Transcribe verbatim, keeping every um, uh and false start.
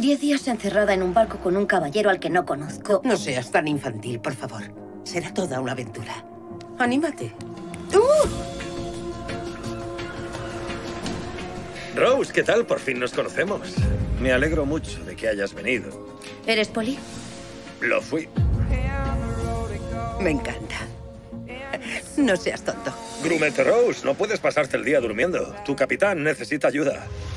Diez días encerrada en un barco con un caballero al que no conozco. No seas tan infantil, por favor. Será toda una aventura. ¡Anímate! ¡Uh! Rose, ¿qué tal? Por fin nos conocemos. Me alegro mucho de que hayas venido. ¿Eres poli? Lo fui. Me encanta. No seas tonto. Grumete Rose, no puedes pasarte el día durmiendo. Tu capitán necesita ayuda.